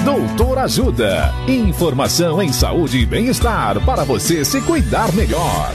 Doutor Ajuda. Informação em saúde e bem-estar para você se cuidar melhor.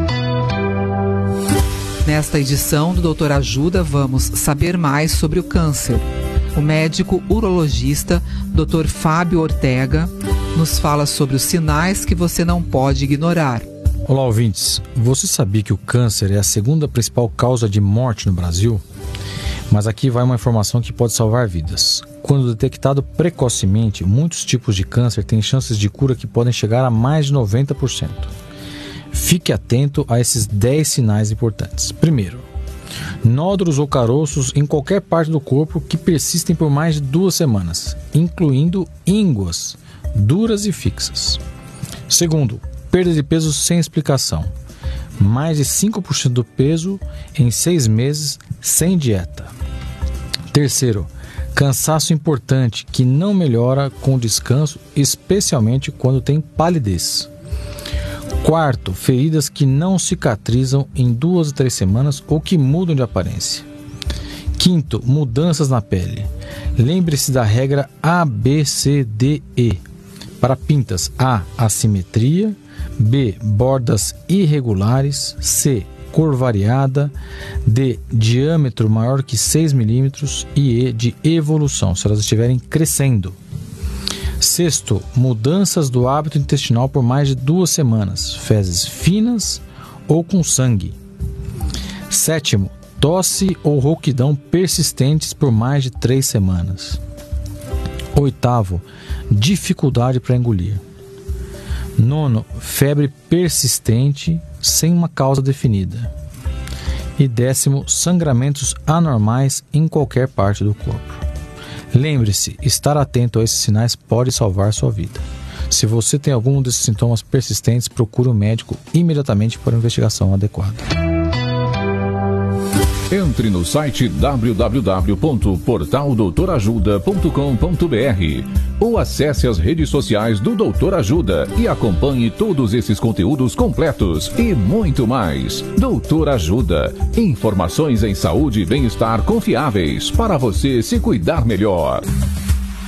Nesta edição do Doutor Ajuda, vamos saber mais sobre o câncer. O médico urologista Dr. Fábio Ortega nos fala sobre os sinais que você não pode ignorar. Olá, ouvintes. Você sabia que o câncer é a segunda principal causa de morte no Brasil? Mas aqui vai uma informação que pode salvar vidas. Quando detectado precocemente, muitos tipos de câncer têm chances de cura que podem chegar a mais de 90%. Fique atento a esses 10 sinais importantes. Primeiro, nódulos ou caroços em qualquer parte do corpo que persistem por mais de 2 semanas, incluindo ínguas duras e fixas. Segundo, perda de peso sem explicação. Mais de 5% do peso em 6 meses sem dieta. Terceiro, cansaço importante que não melhora com descanso, especialmente quando tem palidez. Quarto, feridas que não cicatrizam em 2 a 3 semanas ou que mudam de aparência. Quinto, mudanças na pele. Lembre-se da regra ABCDE. Para pintas, A, assimetria, B, bordas irregulares, C, cor variada, D, diâmetro maior que 6 milímetros e E, de evolução, se elas estiverem crescendo. Sexto, mudanças do hábito intestinal por mais de 2 semanas, fezes finas ou com sangue. Sétimo, tosse ou rouquidão persistentes por mais de 3 semanas. Oitavo, dificuldade para engolir. Nono, febre persistente sem uma causa definida. E 10º, sangramentos anormais em qualquer parte do corpo. Lembre-se, estar atento a esses sinais pode salvar sua vida. Se você tem algum desses sintomas persistentes, procure um médico imediatamente para uma investigação adequada. Entre no site www.portaldoutorajuda.com.br ou acesse as redes sociais do Doutor Ajuda e acompanhe todos esses conteúdos completos e muito mais. Doutor Ajuda. Informações em saúde e bem-estar confiáveis para você se cuidar melhor.